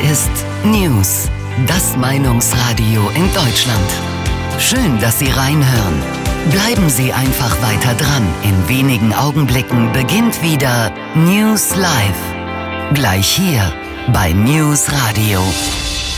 ist News, das Meinungsradio in Deutschland. Schön, dass Sie reinhören. Bleiben Sie einfach weiter dran. In wenigen Augenblicken beginnt wieder News Live. Gleich hier bei News Radio.